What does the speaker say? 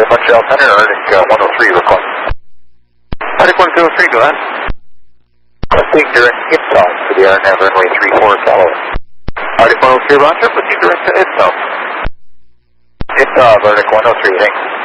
Montreal Center, Arctic 103 request. Arctic 103, go ahead. Proceeding direct inbound to the RNAV runway 34 follow. Arctic 103, roger, proceed direct to inbound. Inbound, Arctic 103, thanks.